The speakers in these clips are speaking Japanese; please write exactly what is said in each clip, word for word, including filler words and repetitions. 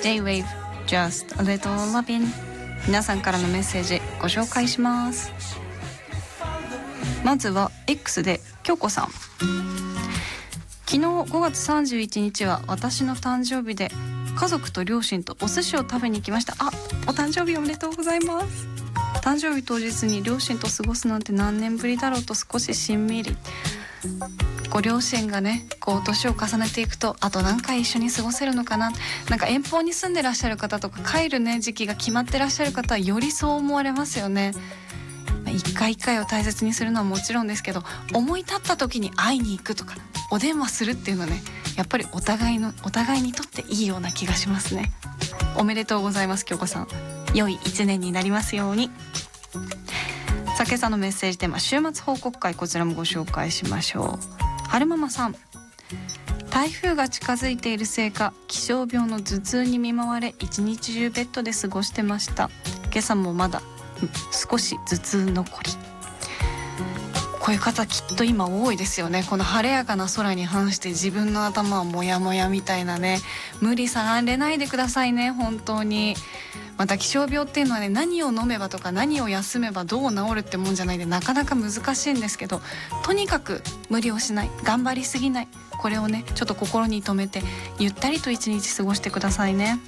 J-Wave Just a Little Lovin'。 皆さんからのメッセージご紹介します。まずは X で京子さん、昨日ごがつさんじゅういちにちは私の誕生日で家族と両親とお寿司を食べに行きました。あ、お誕生日おめでとうございます。誕生日当日に両親と過ごすなんて何年ぶりだろうと少ししんみり。ご両親がねこう年を重ねていくとあと何回一緒に過ごせるのかな、なんか遠方に住んでらっしゃる方とか帰るね時期が決まってらっしゃる方はよりそう思われますよね。一回一回を大切にするのはもちろんですけど、思い立った時に会いに行くとかお電話するっていうのはね、やっぱりお互いのお互いにとっていいような気がしますね。おめでとうございます京子さん、良い一年になりますように。さあ今朝のメッセージテーマ週末報告会、こちらもご紹介しましょう。はるままさん、台風が近づいているせいか気象病の頭痛に見舞われ一日中ベッドで過ごしてました。今朝もまだ少し頭痛残り。こういう方きっと今多いですよね。この晴れやかな空に反して自分の頭はモヤモヤみたいなね。無理されないでくださいね本当に。また気象病っていうのはね、何を飲めばとか何を休めばどう治るってもんじゃないでなかなか難しいんですけど、とにかく無理をしない、頑張りすぎない、これをねちょっと心に留めてゆったりと一日過ごしてくださいね。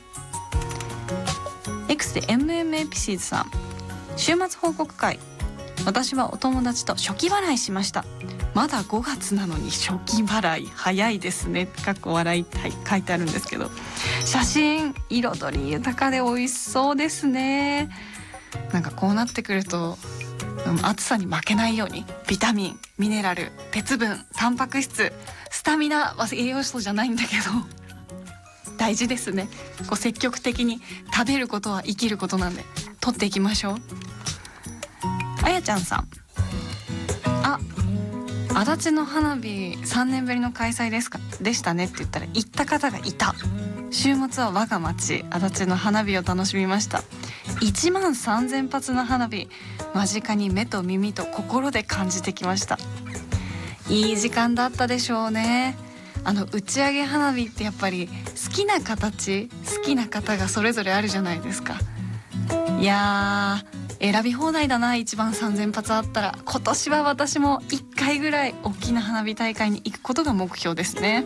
X で エムエムエー ピシーズさん、週末報告会、私はお友達と初期払いしました。まだごがつなのに初期払い早いですね、かっこ笑い書いてあるんですけど、写真彩り豊かで美味しそうですね。なんかこうなってくると暑さに負けないようにビタミン、ミネラル、鉄分、タンパク質、スタミナは栄養素じゃないんだけど大事ですね。こう積極的に食べることは生きることなんで取っていきましょう。あやちゃんさん、あ、足立の花火さんねんぶりの開催ですかでしたねって言ったら行った方がいた。週末は我が町足立の花火を楽しみました。いちまんさんぜんぱつの花火、間近に目と耳と心で感じてきました。いい時間だったでしょうね。あの打ち上げ花火ってやっぱり好きな形、好きな方がそれぞれあるじゃないですか。いやー選び放題だな。いちまんさんぜんぱつあったら今年は私もいっかいぐらい大きな花火大会に行くことが目標ですね。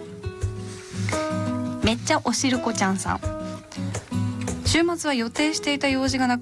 めっちゃおしるこちゃんさん、週末は予定していた用事がなく